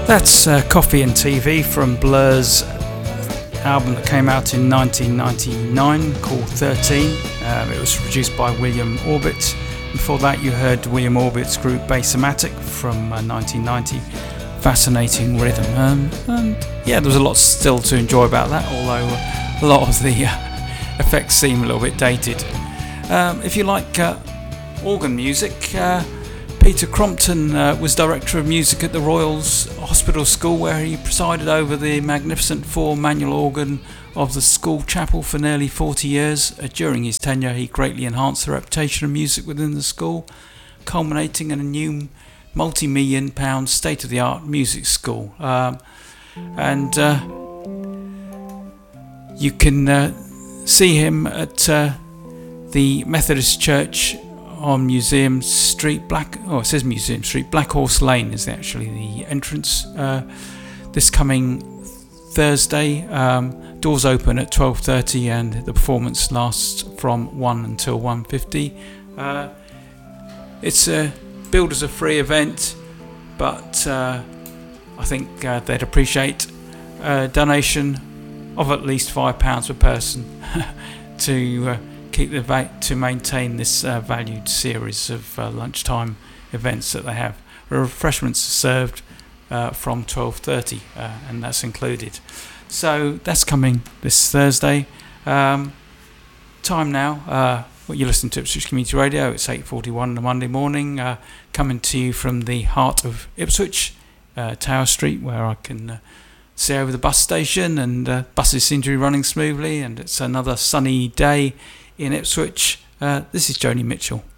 That's Coffee and TV from Blur's album that came out in 1999 called 13. It was produced by William Orbit. Before that you heard William Orbit's group Bassomatic from 1990. Fascinating rhythm. And yeah, there was a lot still to enjoy about that, although a lot of the effects seem a little bit dated. If you like organ music, Peter Crompton was Director of Music at the Royals Hospital School, where he presided over the magnificent 4-manual organ of the school chapel for nearly 40 years. During his tenure, he greatly enhanced the reputation of music within the school, culminating in a new multi-million pound state-of-the-art music school. You can see him at the Methodist Church on Museum Street, it says Museum Street, Black Horse Lane is actually the entrance. This coming Thursday, doors open at 12:30 and the performance lasts from 1 until 1:50. It's billed as a free event, but I think they'd appreciate a donation of at least £5 per person to to maintain this valued series of lunchtime events that they have. Refreshments are served from 12:30 and that's included. So that's coming this Thursday. Time now. What you're listening to Ipswich Community Radio. It's 8:41 on a Monday morning. Coming to you from the heart of Ipswich, Tower Street, where I can see over the bus station, and buses seem to be running smoothly, and it's another sunny day in Ipswich. This is Joni Mitchell.